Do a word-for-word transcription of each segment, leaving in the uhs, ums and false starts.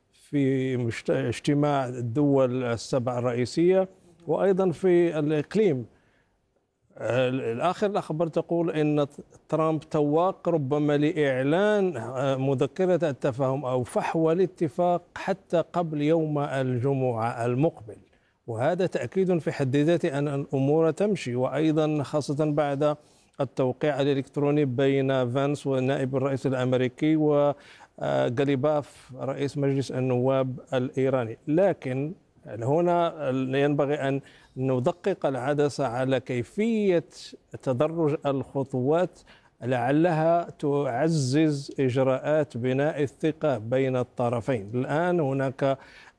في اجتماع الدول السبع الرئيسية وأيضا في الإقليم. الآخر الأخبار تقول أن ترامب تواق ربما لإعلان مذكرة التفاهم أو فحوى الاتفاق حتى قبل يوم الجمعة المقبل، وهذا تأكيد في حد ذاته أن الأمور تمشي، وأيضا خاصة بعد التوقيع الإلكتروني بين فانس ونائب الرئيس الأمريكي وغاليباف رئيس مجلس النواب الإيراني. لكن هنا ينبغي أن ندقق العدسة على كيفية تدرج الخطوات لعلها تعزز إجراءات بناء الثقة بين الطرفين. الآن هناك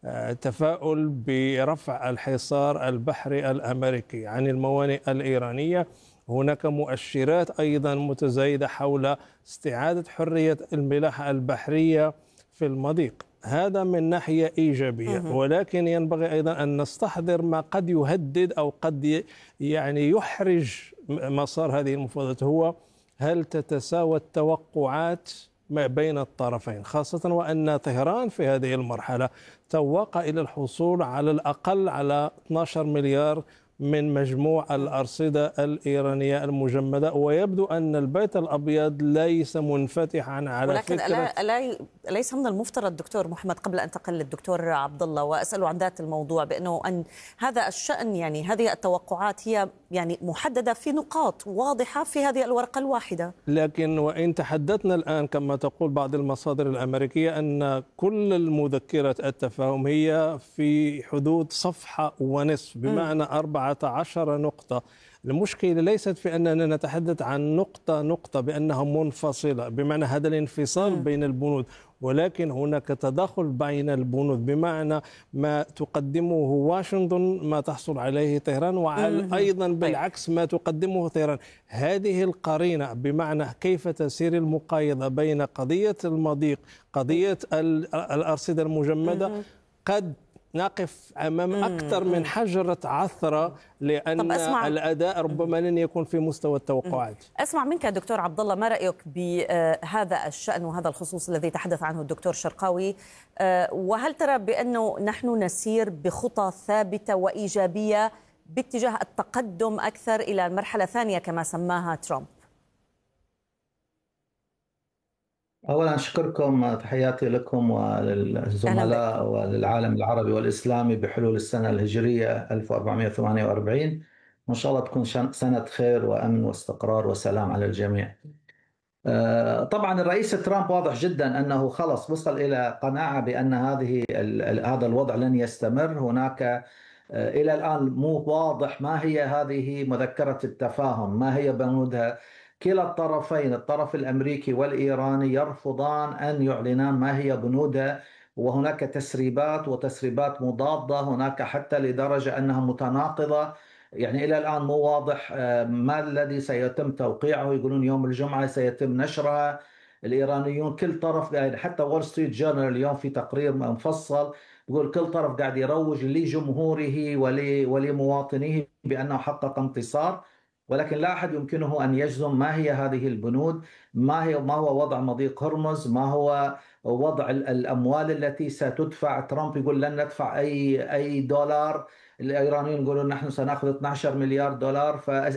تفاؤل برفع الحصار البحري الأمريكي عن الموانئ الإيرانية، هناك مؤشرات أيضا متزايدة حول استعادة حرية الملاحة البحرية في المضيق، هذا من ناحية إيجابية. ولكن ينبغي أيضا أن نستحضر ما قد يهدد أو قد يعني يحرج مسار هذه المفاوضات، هو هل تتساوى التوقعات ما بين الطرفين، خاصة وأن طهران في هذه المرحلة توق إلى الحصول على الأقل على اثني عشر مليار من مجموع الأرصدة الإيرانية المجمدة، ويبدو أن البيت الأبيض ليس منفتحا على ولكن فكرة. ألا ألا ليس من المفترض دكتور محمد قبل أن انتقل للدكتور عبد الله وأسأله عن ذات الموضوع بأنه أن هذا الشأن يعني هذه التوقعات هي يعني محددة في نقاط واضحة في هذه الورقة الواحدة. لكن وإن تحدثنا الآن كما تقول بعض المصادر الأمريكية أن كل المذكرة التفاهم هي في حدود صفحة ونصف، بمعنى أربعة عشر نقطة. المشكلة ليست في أننا نتحدث عن نقطة نقطة بأنها منفصلة، بمعنى هذا الانفصال م. بين البنود، ولكن هناك تداخل بين البنود، بمعنى ما تقدمه واشنطن ما تحصل عليه طهران، وأيضا بالعكس ما تقدمه طهران. هذه القرينة بمعنى كيف تسير المقايضة بين قضية المضيق قضية الأرصدة المجمدة قد نقف أمام أكثر من حجرة عثرة، لأن الأداء ربما لن يكون في مستوى التوقعات. أسمع منك دكتور عبد الله، ما رأيك بهذا الشأن وهذا الخصوص الذي تحدث عنه الدكتور شرقاوي، وهل ترى بأنه نحن نسير بخطى ثابتة وإيجابية باتجاه التقدم أكثر إلى المرحلة الثانية كما سماها ترامب؟ أولا أشكركم، تحياتي لكم وللزملاء وللعالم العربي والإسلامي بحلول السنة الهجرية ألف وأربعمائة وثمانية وأربعين، وإن شاء الله تكون سنة خير وأمن واستقرار وسلام على الجميع. طبعا الرئيس ترامب واضح جدا أنه خلص وصل إلى قناعة بأن هذه هذا الوضع لن يستمر. هناك إلى الآن مو واضح ما هي هذه مذكرة التفاهم، ما هي بنودها. كلا الطرفين الطرف الأمريكي والإيراني يرفضان أن يعلنان ما هي بنودها، وهناك تسريبات وتسريبات مضادة، هناك حتى لدرجة أنها متناقضة. يعني إلى الآن مو واضح ما الذي سيتم توقيعه. يقولون يوم الجمعة سيتم نشرها الإيرانيون، كل طرف قاعد، حتى وول ستريت جورنال اليوم في تقرير مفصل يقول كل طرف قاعد يروج لجمهوره ولمواطنيه بأنه حقق انتصار، ولكن لا أحد يمكنه أن يجزم ما هي هذه البنود، ما هي ما هو وضع مضيق هرمز، ما هو وضع الأموال التي ستدفع. ترامب يقول لن ندفع أي أي دولار، الإيرانيين يقولون نحن سنأخذ اثني عشر مليار دولار.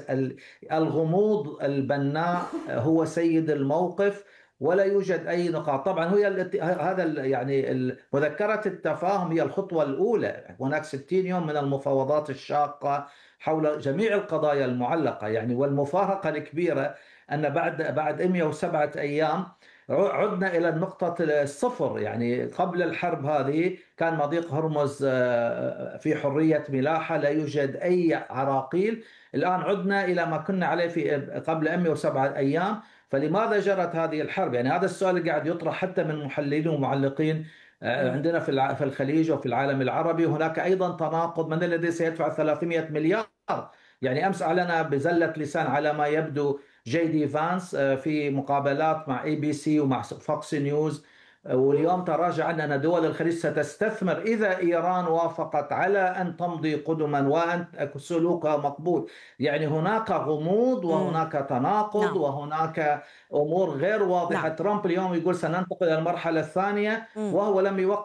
فالغموض البناء هو سيد الموقف ولا يوجد أي نقاط. طبعا هي هذا يعني مذكرة التفاهم هي الخطوة الأولى، هناك ستين يوم من المفاوضات الشاقة حول جميع القضايا المعلقة يعني. والمفارقة الكبيرة أن بعد بعد مئة وسبعة أيام عدنا إلى النقطة الصفر. يعني قبل الحرب هذه كان مضيق هرمز في حرية ملاحة، لا يوجد أي عراقيل. الآن عدنا إلى ما كنا عليه في قبل مئة وسبعة أيام. فلماذا جرت هذه الحرب؟ يعني هذا السؤال اللي قاعد يطرح حتى من محللين ومعلقين عندنا في في الخليج وفي العالم العربي. هناك أيضا تناقض، من الذي سيدفع ثلاثمئة مليار؟ يعني أمس أعلن بزلة لسان على ما يبدو جي دي فانس في مقابلات مع اي بي سي ومع فوكس نيوز، واليوم تراجع أن دول الخليج ستستثمر إذا إيران وافقت على أن تمضي قدما وأن سلوكها مقبول. يعني هناك غموض وهناك تناقض نعم. وهناك أمور غير واضحة نعم. ترامب اليوم يقول سننتقل إلى المرحلة الثانية وهو لم يوقع